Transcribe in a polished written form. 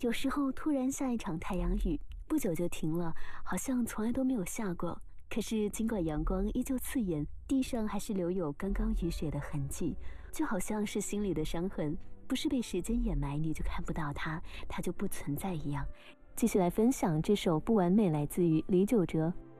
有时候突然下一场太阳雨，不久就停了，好像从来都没有下过。可是尽管阳光依旧刺眼，地上还是留有刚刚雨雪的痕迹，就好像是心里的伤痕，不是被时间掩埋你就看不到它，它就不存在一样。继续来分享这首《不完美》，来自于李玖哲。